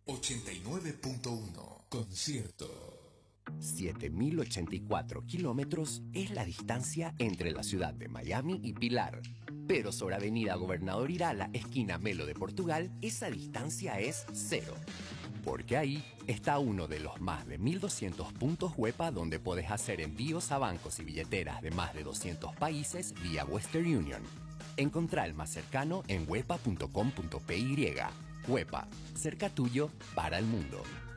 89.1 Concierto. 7.084 kilómetros es la distancia entre la ciudad de Miami y Pilar. Pero sobre Avenida Gobernador Irala, esquina Melo de Portugal, esa distancia es cero. Porque ahí está uno de los más de 1.200 puntos Huepa donde podés hacer envíos a bancos y billeteras de más de 200 países vía Western Union. Encontrá el más cercano en huepa.com.py. Huepa, cerca tuyo para el mundo.